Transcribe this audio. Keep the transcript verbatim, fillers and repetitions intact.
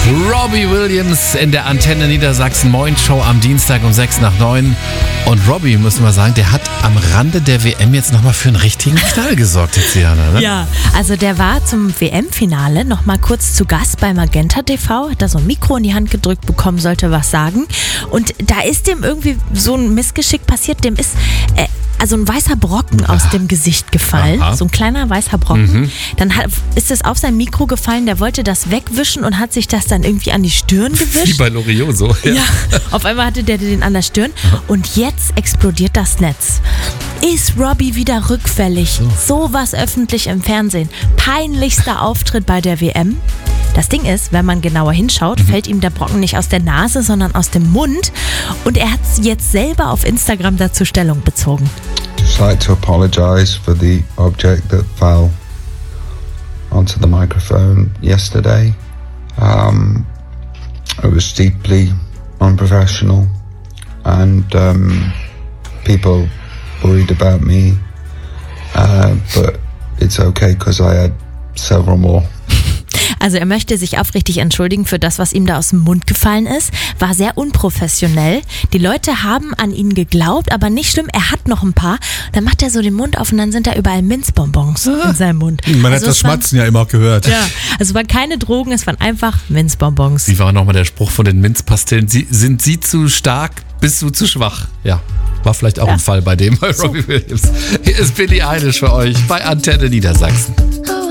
Robbie Williams in der Antenne Niedersachsen Moin Show am Dienstag um sechs nach neun. Und Robbie, müssen wir sagen, der hat am Rande der W M jetzt nochmal für einen richtigen Knall gesorgt, Tiziana, ne? Ja, also der war zum W M-Finale nochmal kurz zu Gast bei Magenta T V, hat da so ein Mikro in die Hand gedrückt bekommen, sollte was sagen. Und da ist dem irgendwie so ein Missgeschick passiert, dem ist äh, also ein weißer Brocken aus dem Gesicht gefallen, Aha. so ein kleiner weißer Brocken. Mhm. Dann hat, ist es auf sein Mikro gefallen, der wollte das wegwischen und hat sich das dann irgendwie an die Stirn gewischt. Wie bei Loriot so. Ja. Ja, auf einmal hatte der den an der Stirn und jetzt explodiert das Netz. Ist Robbie wieder rückfällig? So was öffentlich im Fernsehen. Peinlichster Auftritt bei der W M. Das Ding ist, wenn man genauer hinschaut, mhm. fällt ihm der Brocken nicht aus der Nase, sondern aus dem Mund. Und er hat jetzt selber auf Instagram dazu Stellung bezogen. Just like to apologize for the object that fell onto the microphone yesterday. Um, it was deeply unprofessional and um, people worried about me, uh, but it's okay because I had several more. Also er möchte sich aufrichtig entschuldigen für das, was ihm da aus dem Mund gefallen ist. War sehr unprofessionell. Die Leute haben an ihn geglaubt, aber nicht schlimm, er hat noch ein paar. Dann macht er so den Mund auf und dann sind da überall Minzbonbons ah. in seinem Mund. Man also hat das Schmatzen waren, ja immer gehört. Ja, also es waren keine Drogen, es waren einfach Minzbonbons. Wie war nochmal der Spruch von den Minzpastillen? Sie, sind sie zu stark, bist du zu schwach? Ja, war vielleicht auch ja. ein Fall bei dem, bei Robbie so. Williams. Hier ist Billie Eilish für euch bei Antenne Niedersachsen.